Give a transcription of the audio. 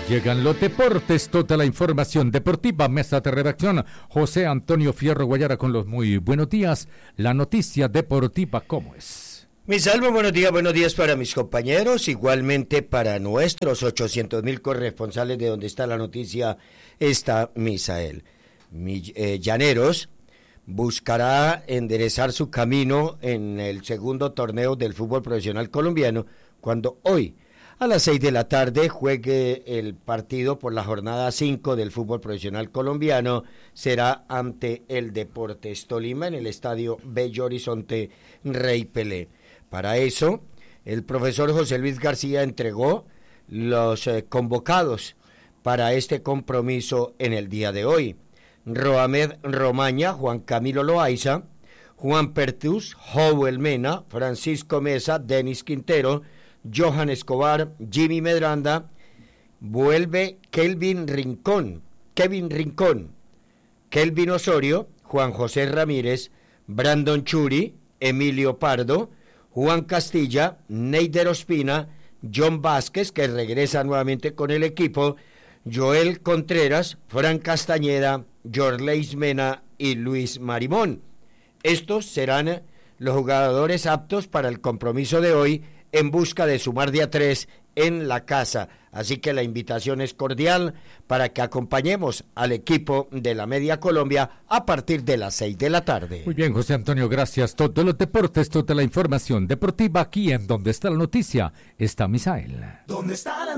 Llegan los deportes, toda la información deportiva, mesa de redacción, José Antonio Fierro Guayara con los muy buenos días, la noticia deportiva, ¿cómo es? Mi Salvo, buenos días para mis compañeros, igualmente para nuestros 800.000 corresponsales de donde está la noticia, está Misael. Llaneros buscará enderezar su camino en el segundo torneo del fútbol profesional colombiano, cuando hoy, a las 6 de la tarde, juegue el partido por la jornada 5 del fútbol profesional colombiano. Será ante el Deportes Tolima en el estadio Bello Horizonte Rey Pelé. Para eso, el profesor José Luis García entregó los convocados para este compromiso en el día de hoy. Roamed Romaña, Juan Camilo Loaiza, Juan Pertus, Joel Mena, Francisco Mesa, Denis Quintero, Johan Escobar, Jimmy Medranda, vuelve Kevin Rincón, Kelvin Osorio, Juan José Ramírez, Brandon Churi, Emilio Pardo, Juan Castilla, Neider Ospina, John Vázquez, que regresa nuevamente con el equipo, Joel Contreras, Fran Castañeda, Jorleis Mena y Luis Marimón. Estos serán los jugadores aptos para el compromiso de hoy en busca de sumar de a 3 en la casa. Así que la invitación es cordial para que acompañemos al equipo de la Media Colombia a partir de las 6 de la tarde. Muy bien, José Antonio, gracias. Todos los deportes, toda la información deportiva aquí en Donde está la noticia, está Misael. ¿Dónde está la